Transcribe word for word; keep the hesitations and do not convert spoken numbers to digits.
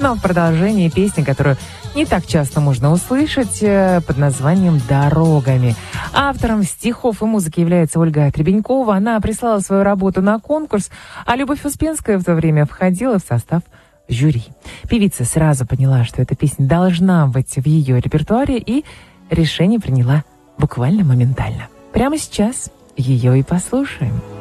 Ну а в продолжении песни, которую не так часто можно услышать, под названием «Дорогами». Автором стихов и музыки является Ольга Требенькова. Она прислала свою работу на конкурс, а Любовь Успенская в то время входила в состав жюри. Певица сразу поняла, что эта песня должна быть в ее репертуаре, и решение приняла буквально моментально. Прямо сейчас ее и послушаем.